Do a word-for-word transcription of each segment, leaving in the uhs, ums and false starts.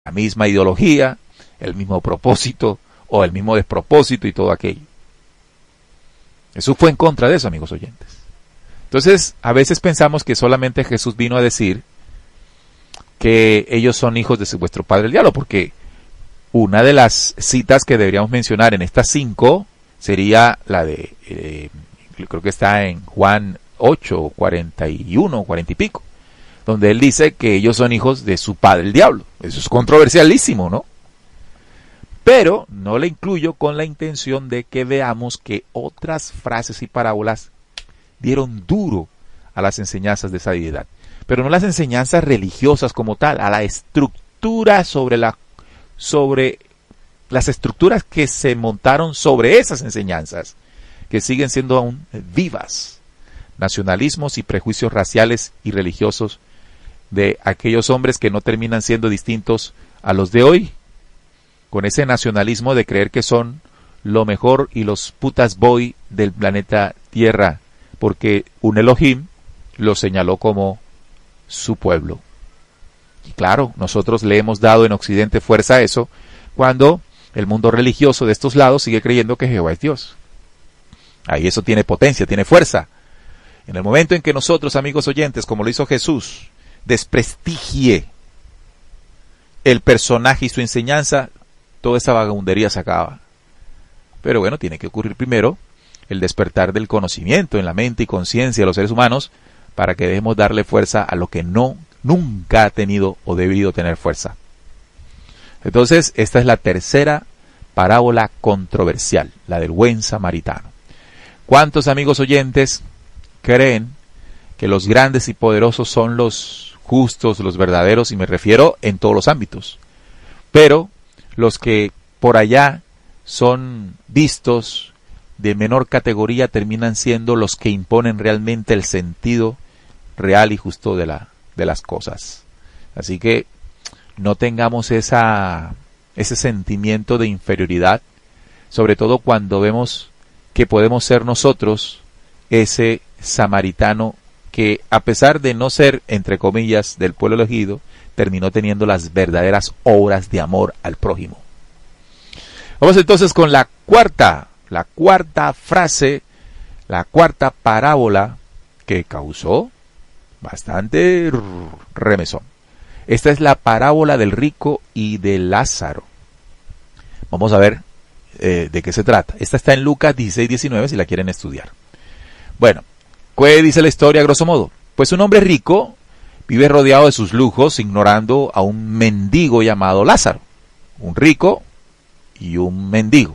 la misma ideología, el mismo propósito o el mismo despropósito y todo aquello. Jesús fue en contra de eso, amigos oyentes. Entonces, a veces pensamos que solamente Jesús vino a decir que ellos son hijos de vuestro padre el diablo, porque una de las citas que deberíamos mencionar en estas cinco sería la de, eh, creo que está en Juan ocho, cuarenta y uno, cuarenta y pico, donde él dice que ellos son hijos de su padre el diablo. Eso es controversialísimo, ¿no? Pero no le incluyo con la intención de que veamos que otras frases y parábolas dieron duro a las enseñanzas de esa deidad. Pero no las enseñanzas religiosas como tal, a la estructura sobre la, sobre las estructuras que se montaron sobre esas enseñanzas, que siguen siendo aún vivas. Nacionalismos y prejuicios raciales y religiosos de aquellos hombres que no terminan siendo distintos a los de hoy, con ese nacionalismo de creer que son lo mejor y los putas boy del planeta Tierra, porque un Elohim lo señaló como su pueblo. Y claro, nosotros le hemos dado en Occidente fuerza a eso, cuando el mundo religioso de estos lados sigue creyendo que Jehová es Dios. Ahí eso tiene potencia, tiene fuerza. En el momento en que nosotros, amigos oyentes, como lo hizo Jesús, desprestigie el personaje y su enseñanza, toda esa vagabundería se acaba. Pero bueno, tiene que ocurrir primero el despertar del conocimiento en la mente y conciencia de los seres humanos, para que dejemos darle fuerza a lo que no, nunca ha tenido o debido tener fuerza. Entonces, esta es la tercera parábola controversial, la del buen samaritano. ¿Cuántos, amigos oyentes, creen que los grandes y poderosos son los justos, los verdaderos? Y me refiero en todos los ámbitos. Pero los que por allá son vistos de menor categoría terminan siendo los que imponen realmente el sentido real y justo de, la, de las cosas. Así que no tengamos esa, ese sentimiento de inferioridad, sobre todo cuando vemos que podemos ser nosotros ese samaritano que, a pesar de no ser, entre comillas, del pueblo elegido, terminó teniendo las verdaderas obras de amor al prójimo. Vamos entonces con la cuarta, la cuarta frase, la cuarta parábola que causó bastante remesón. Esta es la parábola del rico y de Lázaro. Vamos a ver eh, de qué se trata. Esta está en Lucas dieciséis diecinueve si la quieren estudiar. Bueno, ¿qué dice la historia a grosso modo? Pues un hombre rico vive rodeado de sus lujos, ignorando a un mendigo llamado Lázaro. Un rico y un mendigo.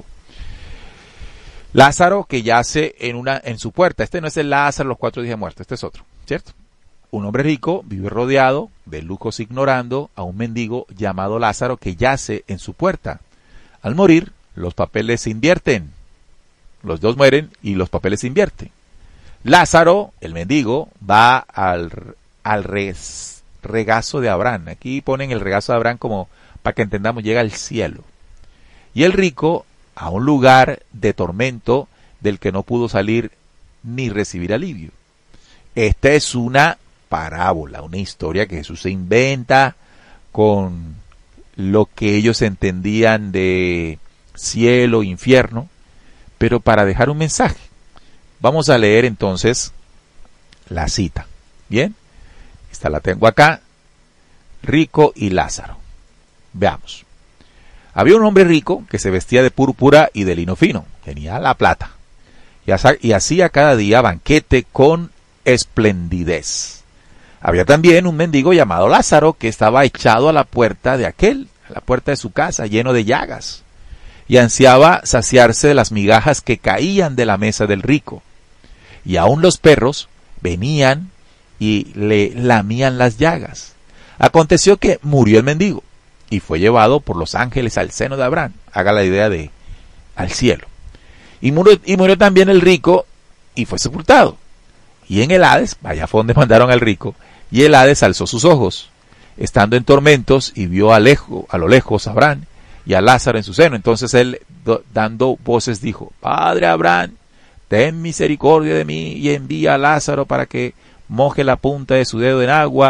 Lázaro que yace en una en su puerta. Este no es el Lázaro los cuatro días muertos, este es otro, ¿cierto? Un hombre rico vive rodeado de lujos, ignorando a un mendigo llamado Lázaro que yace en su puerta. Al morir, los papeles se invierten. Los dos mueren y los papeles se invierten. Lázaro, el mendigo, va al, al res, regazo de Abraham. Aquí ponen el regazo de Abraham como para que entendamos, llega al cielo. Y el rico a un lugar de tormento del que no pudo salir ni recibir alivio. Esta es una parábola, una historia que Jesús se inventa con lo que ellos entendían de cielo, infierno, pero para dejar un mensaje. Vamos a leer entonces la cita. Bien, esta la tengo acá. Rico y Lázaro. Veamos. Había un hombre rico que se vestía de púrpura y de lino fino. Tenía la plata. Y hacía cada día banquete con esplendidez. Había también un mendigo llamado Lázaro que estaba echado a la puerta de aquel, a la puerta de su casa, lleno de llagas, y ansiaba saciarse de las migajas que caían de la mesa del rico. Y aun los perros venían y le lamían las llagas. Aconteció que murió el mendigo y fue llevado por los ángeles al seno de Abraham. Haga la idea de al cielo. Y murió, y murió también el rico y fue sepultado. Y en el Hades, vaya fue donde mandaron al rico, y el Hades alzó sus ojos, estando en tormentos, y vio a, lejo, a lo lejos a Abraham y a Lázaro en su seno. Entonces él, do, dando voces, dijo: Padre Abraham, ten misericordia de mí, y envía a Lázaro para que moje la punta de su dedo en agua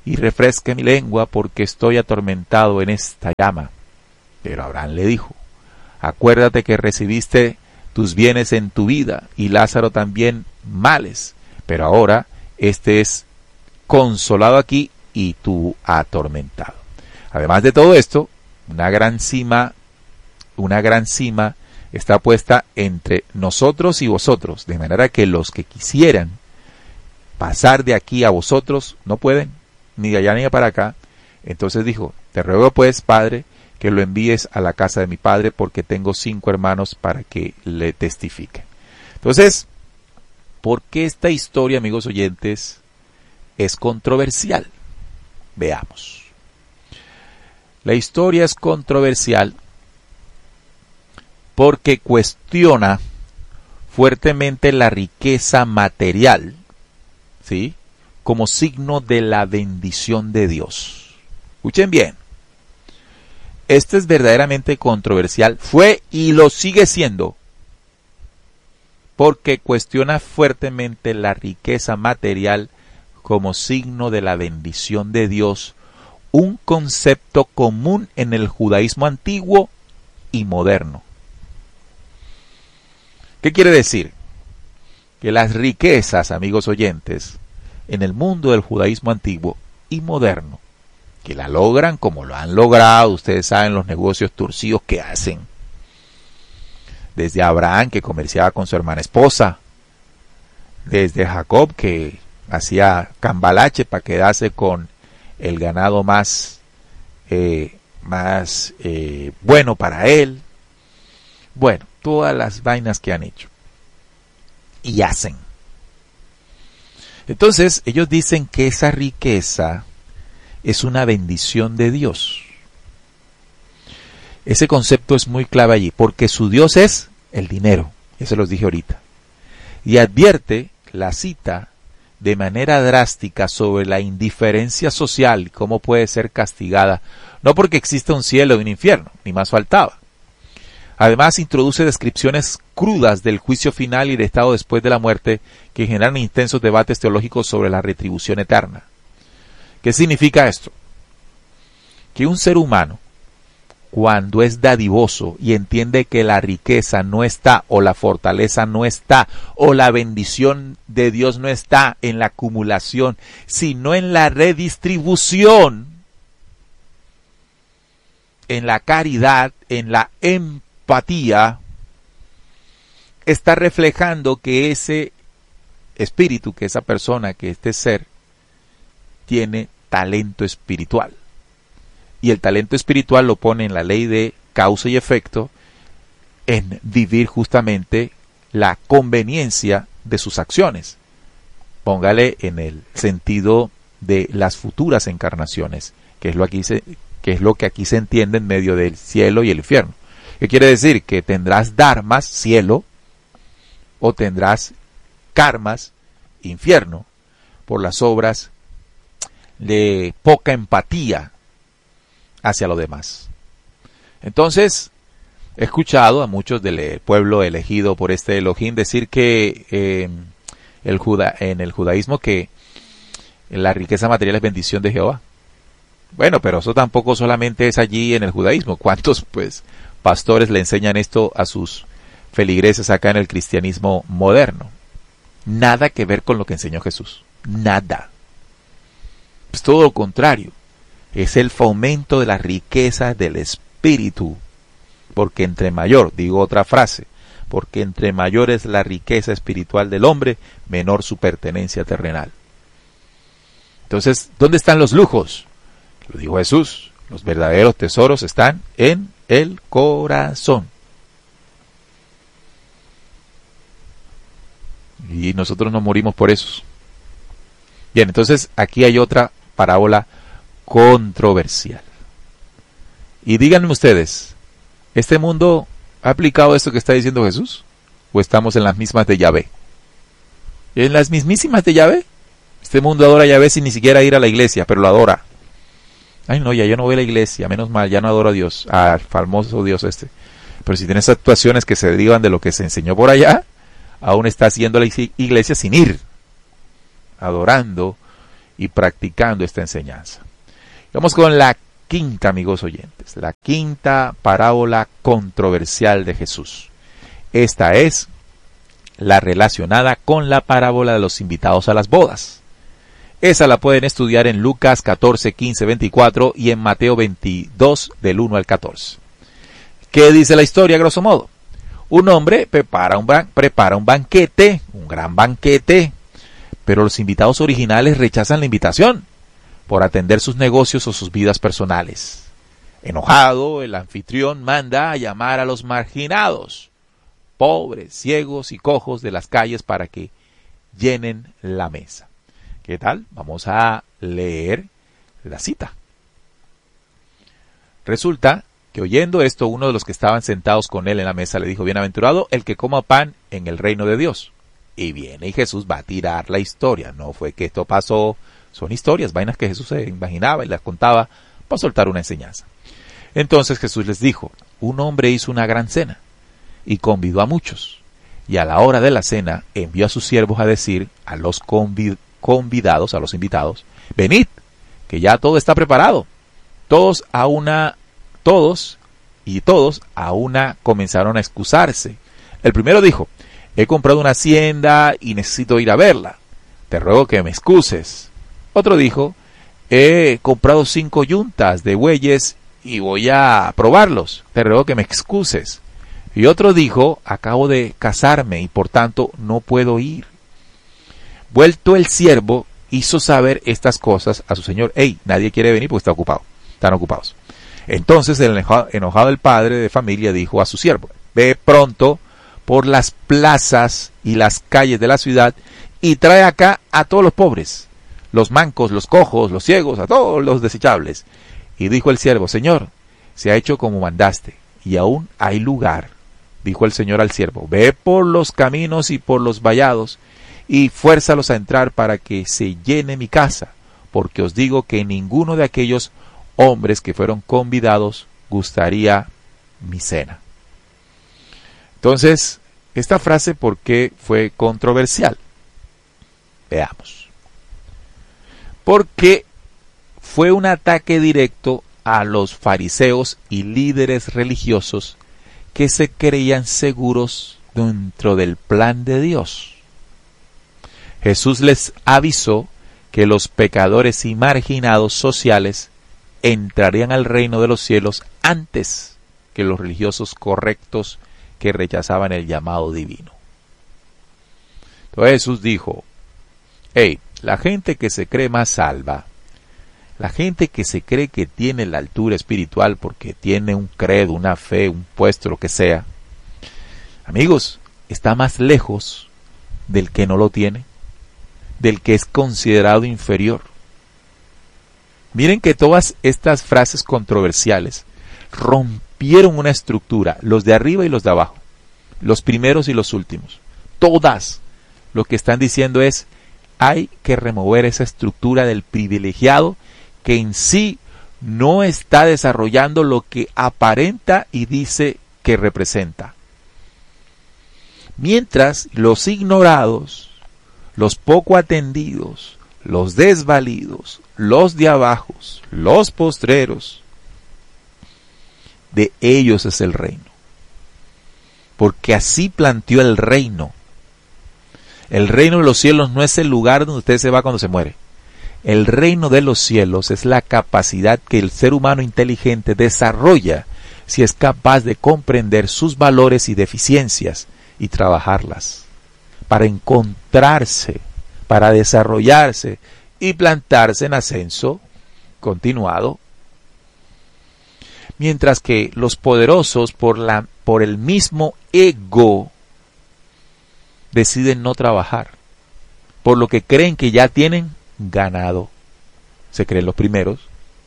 y refresque mi lengua, porque estoy atormentado en esta llama. Pero Abraham le dijo: acuérdate que recibiste tus bienes en tu vida, y Lázaro también males, pero ahora este es consolado aquí y tú atormentado. Además de todo esto, una gran cima, una gran cima está puesta entre nosotros y vosotros, de manera que los que quisieran pasar de aquí a vosotros no pueden, ni de allá ni de para acá. Entonces dijo: te ruego pues, Padre, que lo envíes a la casa de mi padre, porque tengo cinco hermanos para que le testifiquen. Entonces, ¿por qué esta historia, amigos oyentes, es controversial? Veamos. La historia es controversial porque cuestiona fuertemente la riqueza material, ¿sí?, como signo de la bendición de Dios. Escuchen bien. Esto es verdaderamente controversial, fue y lo sigue siendo, porque cuestiona fuertemente la riqueza material como signo de la bendición de Dios, un concepto común en el judaísmo antiguo y moderno. ¿Qué quiere decir? Que las riquezas, amigos oyentes, en el mundo del judaísmo antiguo y moderno, que la logran como lo han logrado, ustedes saben los negocios turcios que hacen, desde Abraham, que comerciaba con su hermana esposa, desde Jacob, que hacía cambalache para quedarse con el ganado más, eh, más eh, bueno para él. Bueno, todas las vainas que han hecho y hacen. Entonces, ellos dicen que esa riqueza es una bendición de Dios. Ese concepto es muy clave allí, porque su Dios es el dinero. Eso los dije ahorita. Y advierte la cita de manera drástica sobre la indiferencia social y cómo puede ser castigada, no porque exista un cielo y un infierno, ni más faltaba. Además, introduce descripciones crudas del juicio final y del estado después de la muerte, que generan intensos debates teológicos sobre la retribución eterna. ¿Qué significa esto? Que un ser humano, cuando es dadivoso y entiende que la riqueza no está, o la fortaleza no está, o la bendición de Dios no está en la acumulación, sino en la redistribución, en la caridad, en la empatía, está reflejando que ese espíritu, que esa persona, que este ser, tiene talento espiritual. Y el talento espiritual lo pone en la ley de causa y efecto, en vivir justamente la conveniencia de sus acciones. Póngale en el sentido de las futuras encarnaciones, que es lo, aquí se, que es lo que aquí se entiende en medio del cielo y el infierno. ¿Qué quiere decir? Que tendrás dharmas, cielo, o tendrás karmas, infierno, por las obras de poca empatía hacia lo demás. Entonces, he escuchado a muchos del pueblo elegido por este Elohim decir que eh, el juda, en el judaísmo que la riqueza material es bendición de Jehová. Bueno, pero eso tampoco solamente es allí en el judaísmo. ¿Cuántos pues pastores le enseñan esto a sus feligreses acá en el cristianismo moderno? Nada que ver con lo que enseñó Jesús. Nada. Es todo lo contrario. Es el fomento de las riquezas del espíritu. Porque entre mayor, digo otra frase, porque entre mayor es la riqueza espiritual del hombre, menor su pertenencia terrenal. Entonces, ¿dónde están los lujos? Lo dijo Jesús, los verdaderos tesoros están en el corazón. Y nosotros nos morimos por eso. Bien, entonces aquí hay otra parábola controversial. Y díganme ustedes, ¿este mundo ha aplicado esto que está diciendo Jesús? ¿O estamos en las mismas de Yahvé? ¿En las mismísimas de Yahvé? Este mundo adora a Yahvé sin ni siquiera ir a la iglesia, pero lo adora. Ay no, ya yo no voy a la iglesia, menos mal, ya no adoro a Dios, al famoso Dios este. Pero si tienes actuaciones que se derivan de lo que se enseñó por allá, aún estás yendo a la iglesia sin ir, adorando y practicando esta enseñanza. Vamos con la quinta, amigos oyentes, la quinta parábola controversial de Jesús. Esta es la relacionada con la parábola de los invitados a las bodas. Esa la pueden estudiar en Lucas catorce, quince, veinticuatro y en Mateo veintidós del uno al catorce. ¿Qué dice la historia, a grosso modo? Un hombre prepara un, ban- prepara un banquete, un gran banquete, pero los invitados originales rechazan la invitación por atender sus negocios o sus vidas personales. Enojado, el anfitrión manda a llamar a los marginados, pobres, ciegos y cojos de las calles para que llenen la mesa. ¿Qué tal? Vamos a leer la cita. Resulta que oyendo esto, uno de los que estaban sentados con él en la mesa le dijo: bienaventurado el que coma pan en el reino de Dios. Y viene y Jesús va a tirar la historia. No fue que esto pasó, son historias, vainas que Jesús se imaginaba y las contaba para soltar una enseñanza. Entonces Jesús les dijo: un hombre hizo una gran cena y convidó a muchos. Y a la hora de la cena envió a sus siervos a decir a los convid- convidados, a los invitados: venid, que ya todo está preparado. Todos a una, todos y todos a una comenzaron a excusarse. El primero dijo: he comprado una hacienda y necesito ir a verla. Te ruego que me excuses. Otro dijo: he comprado cinco yuntas de bueyes y voy a probarlos. Te ruego que me excuses. Y otro dijo: acabo de casarme y por tanto no puedo ir. Vuelto el siervo, hizo saber estas cosas a su señor. Hey, nadie quiere venir porque está ocupado. Están ocupados. Entonces el enojado el padre de familia dijo a su siervo: ve pronto por las plazas y las calles de la ciudad y trae acá a todos los pobres, los mancos, los cojos, los ciegos, a todos los desechables. Y dijo el siervo: Señor, se ha hecho como mandaste, y aún hay lugar. Dijo el Señor al siervo: ve por los caminos y por los vallados, y fuérzalos a entrar para que se llene mi casa, porque os digo que ninguno de aquellos hombres que fueron convidados gustaría mi cena. Entonces, esta frase, ¿por qué fue controversial? Veamos. Porque fue un ataque directo a los fariseos y líderes religiosos que se creían seguros dentro del plan de Dios. Jesús les avisó que los pecadores y marginados sociales entrarían al reino de los cielos antes que los religiosos correctos que rechazaban el llamado divino. Entonces Jesús dijo: hey, la gente que se cree más salva, la gente que se cree que tiene la altura espiritual porque tiene un credo, una fe, un puesto, lo que sea, amigos, está más lejos del que no lo tiene, del que es considerado inferior. Miren que todas estas frases controversiales rompieron una estructura, los de arriba y los de abajo, los primeros y los últimos. Todas lo que están diciendo es: hay que remover esa estructura del privilegiado que en sí no está desarrollando lo que aparenta y dice que representa. Mientras los ignorados, los poco atendidos, los desvalidos, los de abajo, los postreros, de ellos es el reino. Porque así planteó el reino. El reino de los cielos no es el lugar donde usted se va cuando se muere. El reino de los cielos es la capacidad que el ser humano inteligente desarrolla si es capaz de comprender sus valores y deficiencias y trabajarlas para encontrarse, para desarrollarse y plantarse en ascenso continuado. Mientras que los poderosos, por la, por el mismo ego, deciden no trabajar, por lo que creen que ya tienen ganado. Se creen los primeros.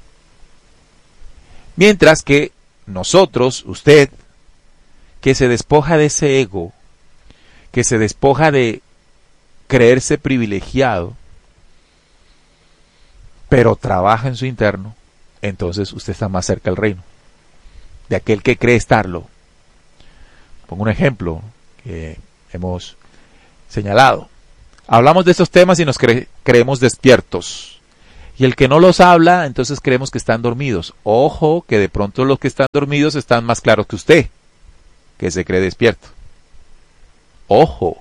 Mientras que nosotros, usted, que se despoja de ese ego, que se despoja de creerse privilegiado, pero trabaja en su interno, entonces usted está más cerca del reino, de aquel que cree estarlo. Pongo un ejemplo que hemos señalado. Hablamos de estos temas y nos cre- creemos despiertos. Y el que no los habla, entonces creemos que están dormidos. Ojo, que de pronto los que están dormidos están más claros que usted, que se cree despierto. Ojo.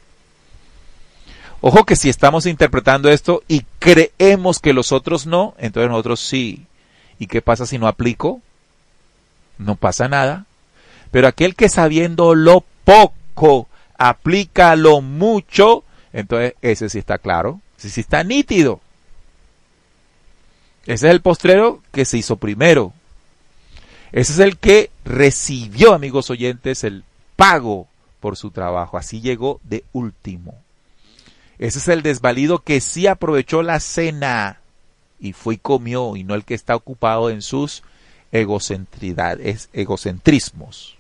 Ojo que si estamos interpretando esto y creemos que los otros no, entonces nosotros sí. ¿Y qué pasa si no aplico? No pasa nada. Pero aquel que sabiendo lo poco, aplica lo mucho, entonces ese sí está claro, ese sí está nítido. Ese es el postrero que se hizo primero. Ese es el que recibió, amigos oyentes, el pago por su trabajo. Así llegó de último. Ese es el desvalido que sí aprovechó la cena y fue y comió, y no el que está ocupado en sus egocentridades, egocentrismos.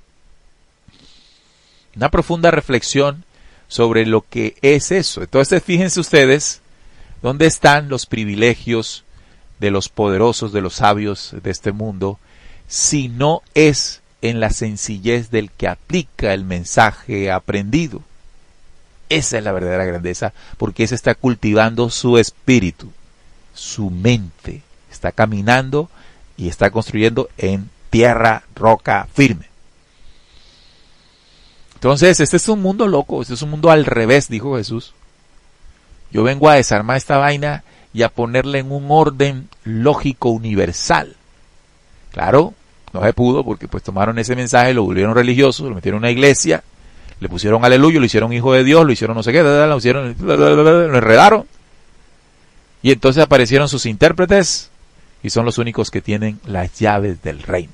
Una profunda reflexión sobre lo que es eso. Entonces, fíjense ustedes dónde están los privilegios de los poderosos, de los sabios de este mundo, si no es en la sencillez del que aplica el mensaje aprendido. Esa es la verdadera grandeza, porque ese está cultivando su espíritu, su mente, está caminando y está construyendo en tierra, roca firme. Entonces, este es un mundo loco, este es un mundo al revés, dijo Jesús. Yo vengo a desarmar esta vaina y a ponerla en un orden lógico universal. Claro, no se pudo porque pues tomaron ese mensaje, lo volvieron religioso, lo metieron en una iglesia, le pusieron aleluya, lo hicieron hijo de Dios, lo hicieron no sé qué, lo hicieron, lo enredaron. Y entonces aparecieron sus intérpretes y son los únicos que tienen las llaves del reino.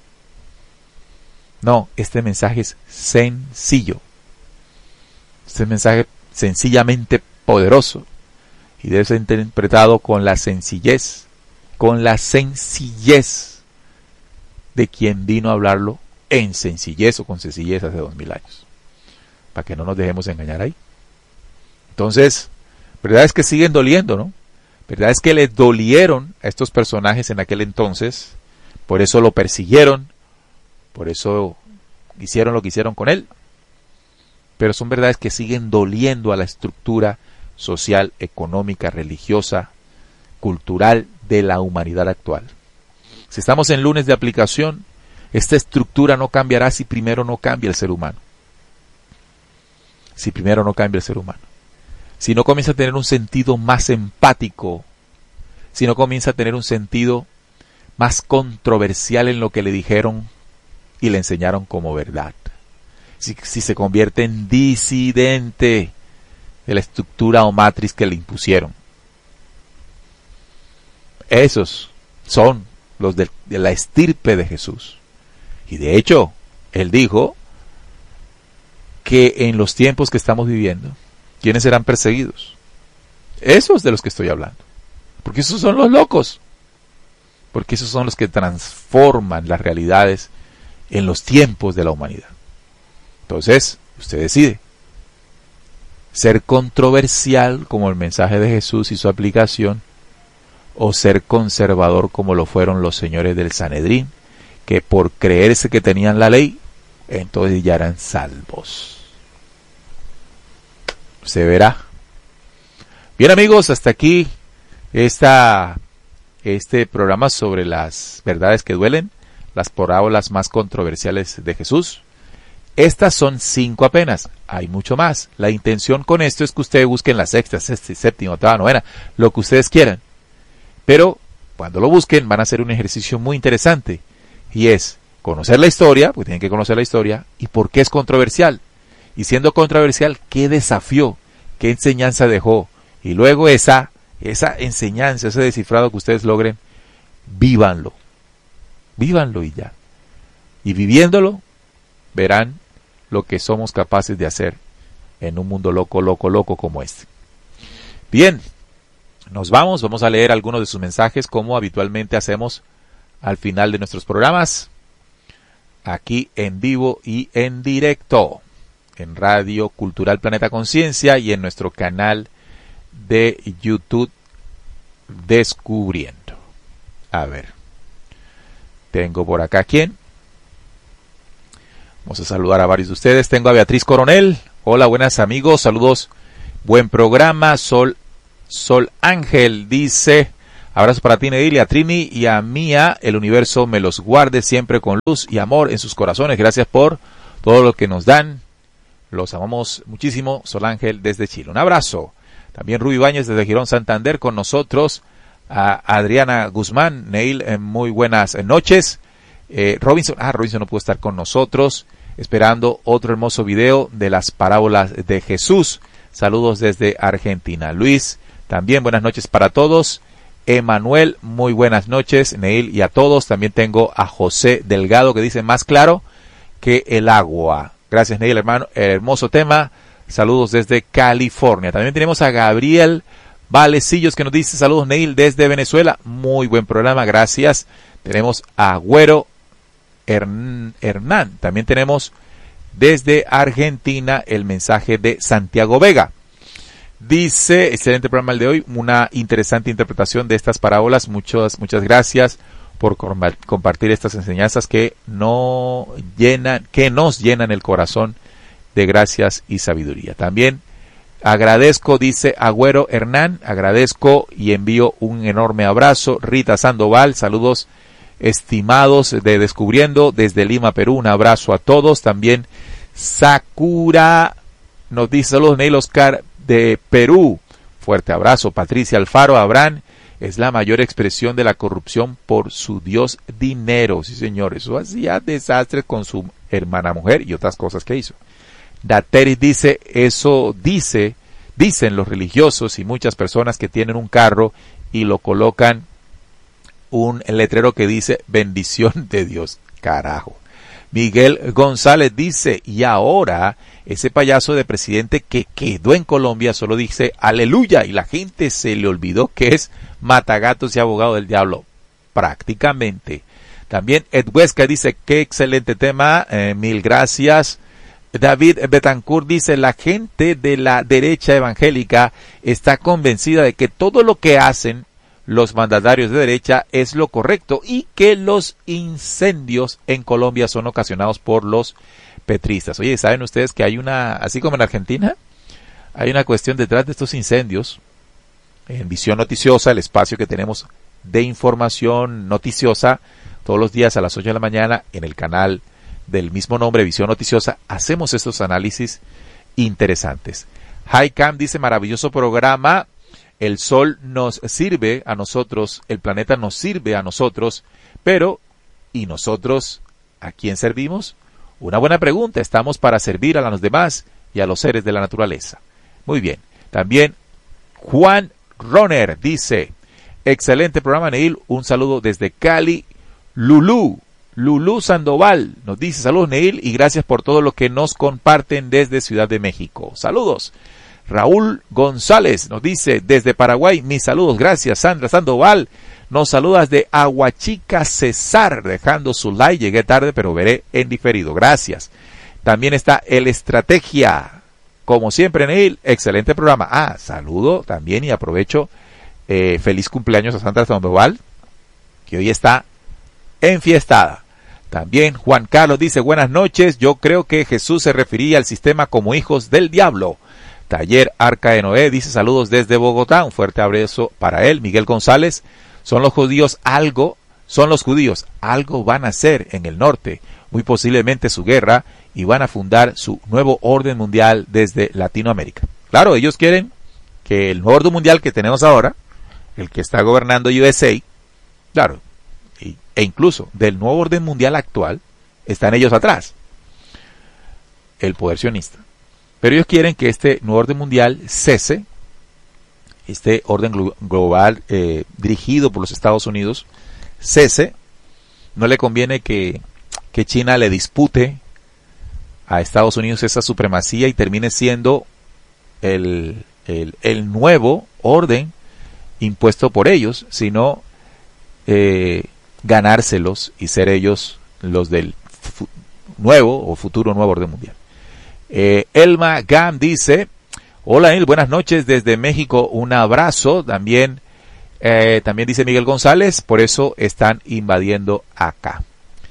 No, este mensaje es sencillo. Este mensaje sencillamente poderoso y debe ser interpretado con la sencillez, con la sencillez de quien vino a hablarlo en sencillez o con sencillez hace dos mil años. Para que no nos dejemos engañar ahí. Entonces, verdad es que siguen doliendo, ¿no? Verdad es que les dolieron a estos personajes en aquel entonces, por eso lo persiguieron, por eso hicieron lo que hicieron con él. Pero son verdades que siguen doliendo a la estructura social, económica, religiosa, cultural de la humanidad actual. Si estamos en lunes de aplicación, esta estructura no cambiará si primero no cambia el ser humano. Si primero no cambia el ser humano. Si no comienza a tener un sentido más empático, si no comienza a tener un sentido más controversial en lo que le dijeron y le enseñaron como verdad. Si, si se convierte en disidente de la estructura o matriz que le impusieron. Esos son los de, de la estirpe de Jesús. Y de hecho, él dijo que en los tiempos que estamos viviendo, ¿quiénes serán perseguidos? Esos de los que estoy hablando. Porque esos son los locos. Porque esos son los que transforman las realidades en los tiempos de la humanidad. Entonces, usted decide. Ser controversial como el mensaje de Jesús y su aplicación, o ser conservador como lo fueron los señores del Sanedrín, que por creerse que tenían la ley, entonces ya eran salvos. Se verá. Bien, amigos, hasta aquí esta, este programa sobre las verdades que duelen, las parábolas más controversiales de Jesús. Estas son cinco apenas, hay mucho más. La intención con esto es que ustedes busquen la sexta, sexta, séptima, octava, novena, lo que ustedes quieran. Pero cuando lo busquen van a hacer un ejercicio muy interesante, y es conocer la historia, porque tienen que conocer la historia, y por qué es controversial. Y siendo controversial, ¿qué desafió? ¿Qué enseñanza dejó? Y luego esa, esa enseñanza, ese descifrado que ustedes logren, vívanlo. Vívanlo y ya. Y viviéndolo, verán lo que somos capaces de hacer en un mundo loco, loco, loco como este. Bien, nos vamos, vamos a leer algunos de sus mensajes como habitualmente hacemos al final de nuestros programas, aquí en vivo y en directo, en Radio Cultural Planeta Conciencia y en nuestro canal de YouTube Descubriendo. A ver, tengo por acá quién. Vamos a saludar a varios de ustedes. Tengo a Beatriz Coronel. Hola, buenas amigos. Saludos. Buen programa. Sol, Sol Ángel dice, Abrazo para ti, Neil, y a Trini y a Mía. El universo me los guarde siempre con luz y amor en sus corazones. Gracias por todo lo que nos dan. Los amamos muchísimo. Sol Ángel desde Chile. Un abrazo. También Rubí Báñez desde Girón, Santander con nosotros. A Adriana Guzmán. Neil, eh, muy buenas noches. Eh, Robinson, ah, Robinson no pudo estar con nosotros. Esperando otro hermoso video de las parábolas de Jesús. Saludos desde Argentina. Luis, también buenas noches para todos. Emanuel, muy buenas noches. Neil y a todos. También tengo a José Delgado que dice más claro que el agua. Gracias, Neil, hermano. Hermoso tema. Saludos desde California. También tenemos a Gabriel Valecillos que nos dice saludos, Neil, desde Venezuela. Muy buen programa, gracias. Tenemos a Güero Hernán. También tenemos desde Argentina el mensaje de Santiago Vega. Dice, excelente programa el de hoy, una interesante interpretación de estas parábolas. Muchas, muchas gracias por compartir estas enseñanzas que no llenan, que nos llenan el corazón de gracias y sabiduría. También agradezco, dice Agüero Hernán, agradezco y envío un enorme abrazo. Rita Sandoval, saludos estimados de Descubriendo desde Lima, Perú, un abrazo a todos. También Sakura nos dice saludos, Neil Oscar de Perú, fuerte abrazo. Patricia Alfaro, Abraham es la mayor expresión de la corrupción por su Dios dinero. Sí, señor, eso hacía desastres con su hermana mujer y otras cosas que hizo. Dateris dice, eso dice, dicen los religiosos y muchas personas que tienen un carro y lo colocan un letrero que dice bendición de Dios. Carajo. Miguel González dice, y ahora ese payaso de presidente que quedó en Colombia solo dice aleluya y la gente se le olvidó que es matagatos y abogado del diablo. Prácticamente. También Ed Huesca dice, qué excelente tema, eh, mil gracias. David Betancourt dice, la gente de la derecha evangélica está convencida de que todo lo que hacen los mandatarios de derecha es lo correcto y que los incendios en Colombia son ocasionados por los petristas. Oye, ¿saben ustedes que hay una, así como en Argentina, hay una cuestión detrás de estos incendios? En Visión Noticiosa, el espacio que tenemos de información noticiosa, todos los días a las ocho de la mañana en el canal del mismo nombre, Visión Noticiosa, hacemos estos análisis interesantes. Highcam dice, maravilloso programa. El sol nos sirve a nosotros, el planeta nos sirve a nosotros, pero ¿y nosotros a quién servimos? Una buena pregunta. Estamos para servir a los demás y a los seres de la naturaleza. Muy bien. También Juan Roner dice, excelente programa, Neil. Un saludo desde Cali. Lulú, Lulú Sandoval nos dice, saludos, Neil, y gracias por todo lo que nos comparten desde Ciudad de México. Saludos. Raúl González nos dice, desde Paraguay, mis saludos, gracias. Sandra Sandoval nos saludas de Aguachica, Cesar, dejando su like. Llegué tarde, pero veré en diferido. Gracias. También está El Estrategia. Como siempre, Neil, excelente programa. Ah, saludo también y aprovecho. Eh, feliz cumpleaños a Sandra Sandoval, que hoy está enfiestada. También Juan Carlos dice, buenas noches. Yo creo que Jesús se refería al sistema como hijos del diablo. Taller Arca de Noé dice, saludos desde Bogotá. Un fuerte abrazo para él. Miguel González, son los judíos algo, son los judíos, algo van a hacer en el norte, muy posiblemente su guerra, y van a fundar su nuevo orden mundial desde Latinoamérica. Claro, ellos quieren que el nuevo orden mundial que tenemos ahora, el que está gobernando U S A, claro, y, e incluso del nuevo orden mundial actual, están ellos atrás, el poder sionista. Pero ellos quieren que este nuevo orden mundial cese, este orden glo- global eh, dirigido por los Estados Unidos, cese. No le conviene que, que China le dispute a Estados Unidos esa supremacía y termine siendo el, el, el nuevo orden impuesto por ellos, sino eh, ganárselos y ser ellos los del fu- nuevo o futuro nuevo orden mundial. Eh, Elma Gam dice, hola Neil, buenas noches desde México, un abrazo. También, eh, también dice Miguel González, por eso están invadiendo acá.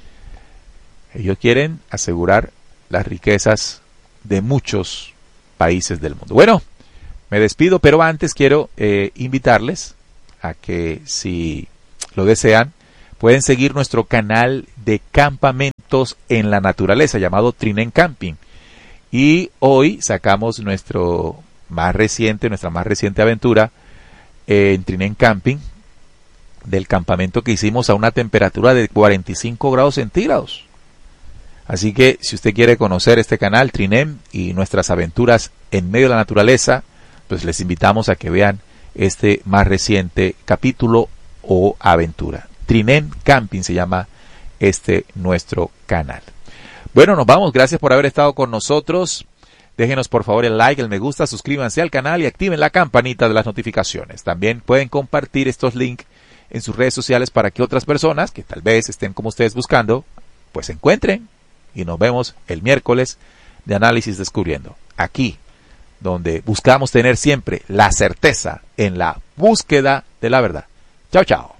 Ellos quieren asegurar las riquezas de muchos países del mundo. Bueno, me despido, pero antes quiero eh, invitarles a que si lo desean, pueden seguir nuestro canal de campamentos en la naturaleza llamado Trinem Camping. Y hoy sacamos nuestro más reciente, nuestra más reciente aventura en Trinem Camping, del campamento que hicimos a una temperatura de cuarenta y cinco grados centígrados. Así que si usted quiere conocer este canal Trinem y nuestras aventuras en medio de la naturaleza, pues les invitamos a que vean este más reciente capítulo o aventura. Trinem Camping se llama este nuestro canal. Bueno, nos vamos. Gracias por haber estado con nosotros. Déjenos por favor el like, el me gusta, suscríbanse al canal y activen la campanita de las notificaciones. También pueden compartir estos links en sus redes sociales para que otras personas que tal vez estén como ustedes buscando, pues se encuentren. Y nos vemos el miércoles de Análisis Descubriendo. Aquí, donde buscamos tener siempre la certeza en la búsqueda de la verdad. Chao, chao.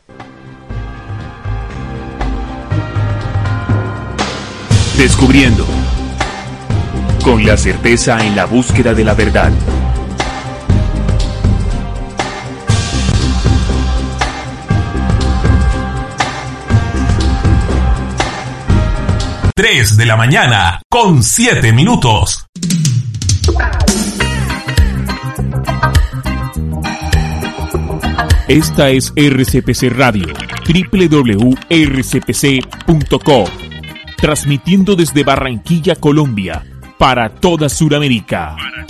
Descubriendo. Con la certeza en la búsqueda de la verdad. tres de la mañana con siete minutos. Esta es R C P C Radio, doble u doble u doble u punto r c p c punto com, transmitiendo desde Barranquilla, Colombia, para toda Sudamérica.